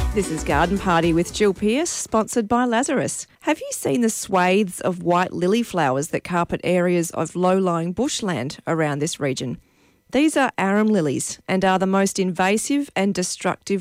This is Garden Party with Jill Pearce, sponsored by Lazarus. Have you seen the swathes of white lily flowers that carpet areas of low-lying bushland around this region? These are arum lilies and are the most invasive and destructive